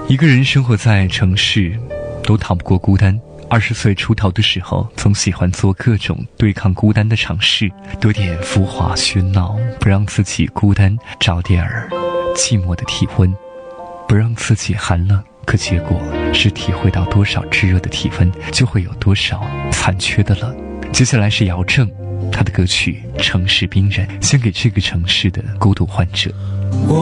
一个人生活在城市，都逃不过孤单。20岁出头的时候，总喜欢做各种对抗孤单的尝试，多点浮华喧闹，不让自己孤单，找点儿寂寞的体温，不让自己寒冷。可结果是体会到多少炙热的体温，就会有多少残缺的冷。接下来是姚正，他的歌曲《城市冰人》，献给这个城市的孤独患者。